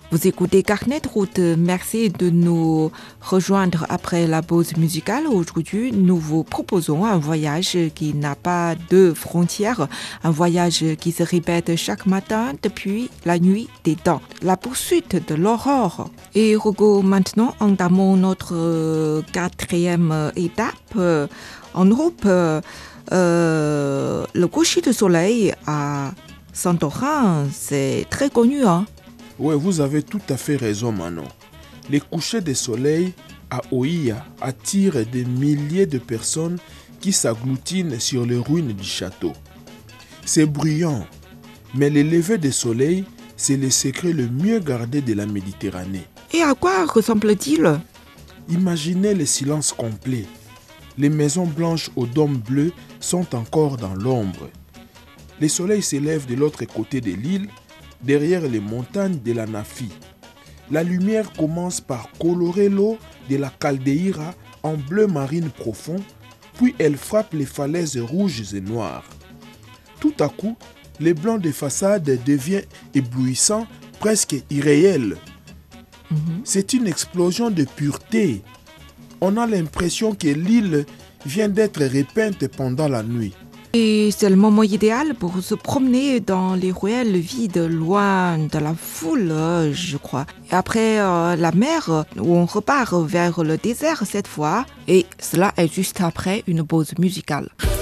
Vous écoutez Carnet de route. Merci de nous rejoindre après la pause musicale. Aujourd'hui, nous vous proposons un voyage qui n'a pas de frontières, un voyage qui se répète chaque matin depuis la nuit des temps, la poursuite de l'aurore. Et Hugo, maintenant, entamons notre quatrième étape. En Europe, le coucher de soleil à Santorin, c'est très connu, hein? Oui, vous avez tout à fait raison, Manon. Les couchers de soleil à Oia attirent des milliers de personnes qui s'agglutinent sur les ruines du château. C'est bruyant, mais le lever de soleil, c'est le secret le mieux gardé de la Méditerranée. Et à quoi ressemble-t-il? Imaginez le silence complet. Les maisons blanches aux dômes bleus sont encore dans l'ombre. Le soleil s'élève de l'autre côté de l'île, derrière les montagnes de la Nafi. La lumière commence par colorer l'eau de la Caldeira en bleu marine profond, puis elle frappe les falaises rouges et noires. Tout à coup, le blanc des façades devient éblouissant, presque irréel. C'est une explosion de pureté. On a l'impression que l'île vient d'être repeinte pendant la nuit. Et c'est le moment idéal pour se promener dans les ruelles vides, loin de la foule, je crois. Et après la mer, où on repart vers le désert cette fois. Et cela est juste après une pause musicale.